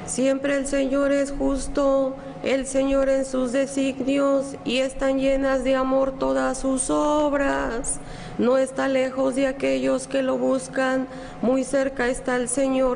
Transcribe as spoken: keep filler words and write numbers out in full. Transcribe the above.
Siempre el Señor es justo, el Señor en sus designios, y están llenas de amor todas sus obras. No está lejos de aquellos que lo buscan, muy cerca está el Señor